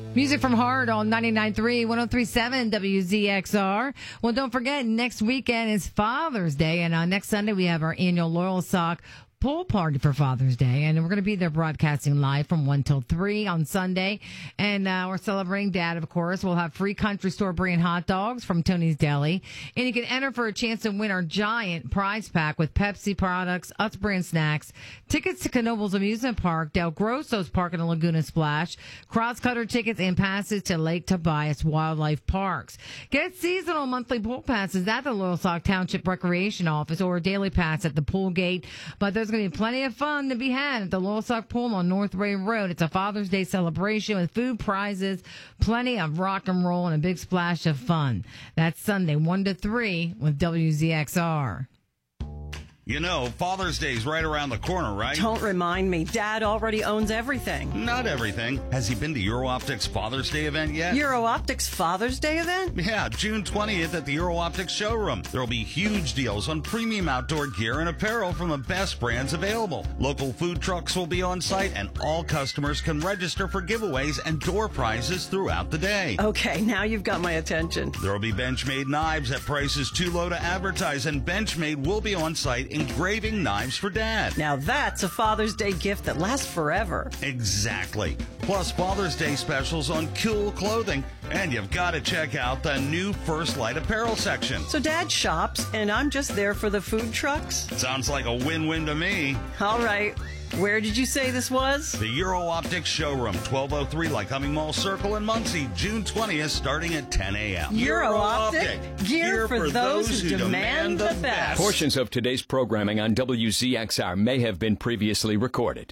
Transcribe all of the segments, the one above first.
Music from Heart on 99.3, 103.7 WZXR. Well, don't forget, next weekend is Father's Day, and next Sunday we have our annual Loyal Sock pool party for Father's Day, and we're going to be there broadcasting live from 1 till 3 on Sunday, and we're celebrating Dad, of course. We'll have free country store brand hot dogs from Tony's Deli, and you can enter for a chance to win our giant prize pack with Pepsi products, Utz brand snacks, tickets to Knoebels Amusement Park, Del Grosso's Park and Laguna Splash, Crosscutter tickets, and passes to Lake Tobias Wildlife Parks. Get seasonal monthly pool passes at the Loyalsock Township Recreation Office or a daily pass at the pool gate, but there's going to be plenty of fun to be had at the Loyalsock Pool on North Ray Road. It's a Father's Day celebration with food, prizes, plenty of rock and roll, and a big splash of fun. That's Sunday, 1 to 3 with WZXR. You know, Father's Day's right around the corner, right? Don't remind me. Dad already owns everything. Not everything. Has he been to Euro-Optics Father's Day event yet? Euro-Optics Father's Day event? Yeah, June 20th at the Euro-Optics showroom. There'll be huge deals on premium outdoor gear and apparel from the best brands available. Local food trucks will be on site, and all customers can register for giveaways and door prizes throughout the day. Okay, now you've got my attention. There'll be Benchmade knives at prices too low to advertise, and Benchmade will be on site engraving knives for Dad. Now that's a Father's Day gift that lasts forever. Exactly. Plus Father's Day specials on cool clothing. And you've got to check out the new First Light apparel section. So Dad shops, and I'm just there for the food trucks? Sounds like a win-win to me. All right. Where did you say this was? The Euro-Optics showroom, 1203 Lycoming Mall Circle in Muncie, June 20th, starting at 10 a.m. Euro-Optic, gear for those who demand the best. Portions of today's programming on WZXR may have been previously recorded.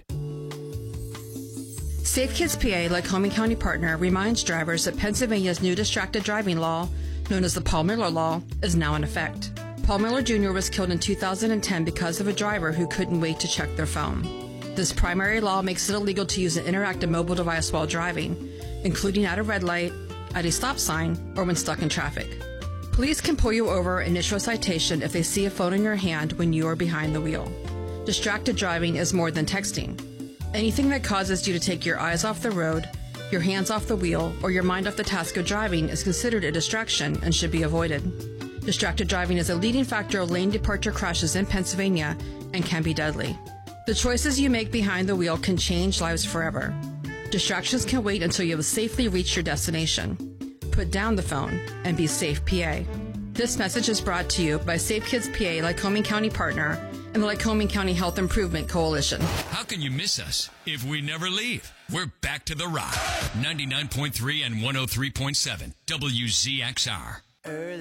Safe Kids PA, Lycoming County partner, reminds drivers that Pennsylvania's new distracted driving law, known as the Paul Miller Law, is now in effect. Paul Miller Jr. was killed in 2010 because of a driver who couldn't wait to check their phone. This primary law makes it illegal to use an interactive mobile device while driving, including at a red light, at a stop sign, or when stuck in traffic. Police can pull you over and issue a citation if they see a phone in your hand when you are behind the wheel. Distracted driving is more than texting. Anything that causes you to take your eyes off the road, your hands off the wheel, or your mind off the task of driving is considered a distraction and should be avoided. Distracted driving is a leading factor of lane departure crashes in Pennsylvania and can be deadly. The choices you make behind the wheel can change lives forever. Distractions can wait until you have safely reached your destination. Put down the phone and be safe, PA. This message is brought to you by Safe Kids PA, Lycoming County partner, and the Lycoming County Health Improvement Coalition. How can you miss us if we never leave? We're back to the rock. 99.3 and 103.7 WZXR.